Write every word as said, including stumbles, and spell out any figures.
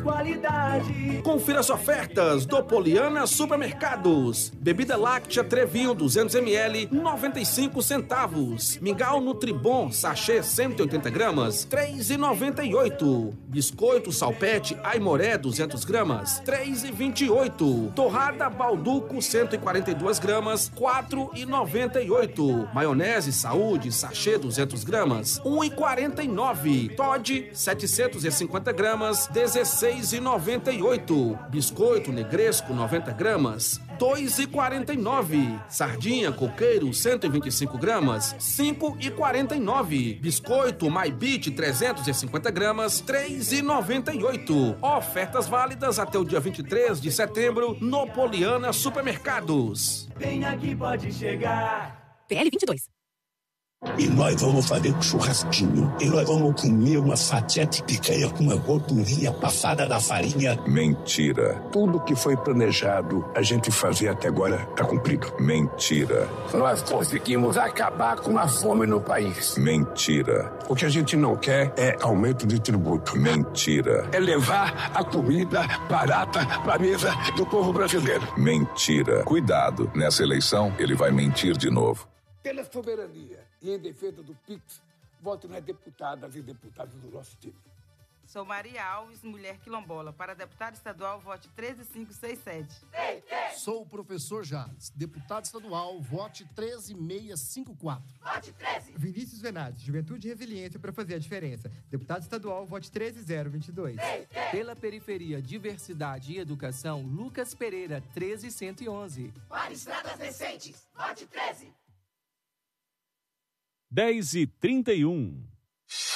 qualidade. Confira as ofertas do Poliana Supermercados. Bebida láctea Trevinho duzentos mililitros, noventa e cinco centavos. Mingau Nutribon, sachê cento e oitenta gramas, três reais e noventa e oito. Biscoito Salpete Aimoré duzentas gramas, três reais e vinte e oito. Torrada Balduco cento e quarenta e duas gramas, quatro reais e noventa e oito. Maionese Saúde sachê duzentas gramas, um real e quarenta e nove. Toddy setecentos e cinquenta gramas, dezesseis reais e noventa e oito. Biscoito Negresco noventa gramas, dois reais e quarenta e nove. Sardinha Coqueiro cento e vinte e cinco gramas, cinco reais e quarenta e nove. Biscoito My Beat trezentas e cinquenta gramas, três reais e noventa e oito. Ofertas válidas até o dia vinte e três de setembro no Poliana Supermercados. Vem aqui, pode chegar. P L vinte e dois. E nós vamos fazer um churrasquinho. E nós vamos comer uma fatia de picanha com uma gordurinha passada da farinha. Mentira. Tudo que foi planejado a gente fazer até agora está cumprido. Mentira. Nós conseguimos acabar com a fome no país. Mentira. O que a gente não quer é aumento de tributo. Mentira. É levar a comida barata para a mesa do povo brasileiro. Mentira. Cuidado, nessa eleição ele vai mentir de novo. Pela soberania e em defesa do Pix, voto nas deputadas e deputados do nosso time. Sou Maria Alves, mulher quilombola. Para deputado estadual, vote treze mil quinhentos e sessenta e sete. Sou o professor Jales, deputado estadual, vote treze mil seiscentos e cinquenta e quatro. Vote treze. Vinícius Venades, Juventude e Resiliência para fazer a diferença. Deputado estadual, vote treze mil vinte e dois. Pela periferia, diversidade e educação, Lucas Pereira, treze mil cento e onze. Para estradas decentes, vote treze. dez e trinta e um.